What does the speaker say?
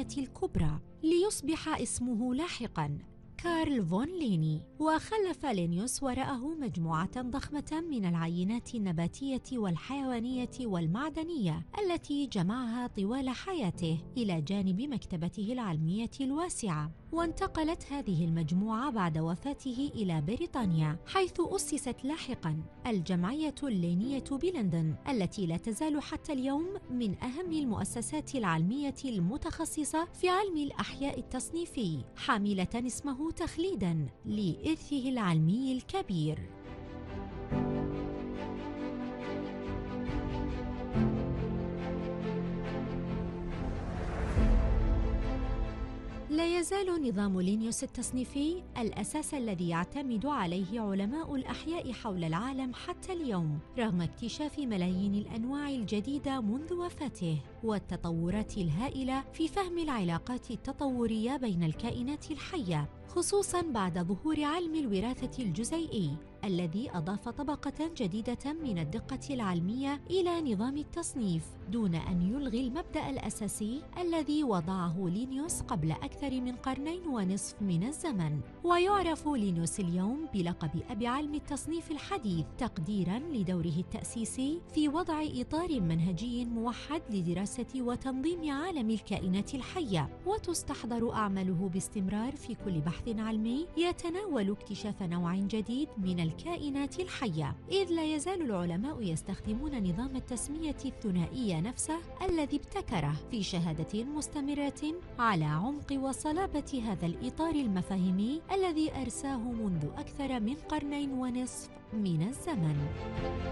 العلمية الكبرى، ليصبح اسمه لاحقاً كارل فون ليني. وخلف لينيوس وراءه مجموعة ضخمة من العينات النباتية والحيوانية والمعدنية التي جمعها طوال حياته إلى جانب مكتبته العلمية الواسعة. وانتقلت هذه المجموعة بعد وفاته إلى بريطانيا، حيث أسست لاحقاً الجمعية اللينية بلندن، التي لا تزال حتى اليوم من أهم المؤسسات العلمية المتخصصة في علم الأحياء التصنيفي، حاملة اسمه تخليداً لإرثه العلمي الكبير. لا يزال نظام لينيوس التصنيفي الأساس الذي يعتمد عليه علماء الأحياء حول العالم حتى اليوم، رغم اكتشاف ملايين الأنواع الجديدة منذ وفاته والتطورات الهائلة في فهم العلاقات التطورية بين الكائنات الحية، خصوصاً بعد ظهور علم الوراثة الجزيئي الذي أضاف طبقة جديدة من الدقة العلمية إلى نظام التصنيف، دون أن يلغي المبدأ الأساسي الذي وضعه لينيوس قبل أكثر من 1.5 قرن من الزمن. ويعرف لينيوس اليوم بلقب أبي علم التصنيف الحديث، تقديراً لدوره التأسيسي في وضع إطار منهجي موحد لدراسة وتنظيم عالم الكائنات الحية. وتستحضر أعماله باستمرار في كل بحث علمي يتناول اكتشاف نوع جديد من الكائنات الحية، إذ لا يزال العلماء يستخدمون نظام التسمية الثنائية نفسه الذي ابتكره، في شهادة مستمرة على عمق وصلابة هذا الإطار المفاهيمي الذي أرساه منذ أكثر من 1.5 قرن من الزمن.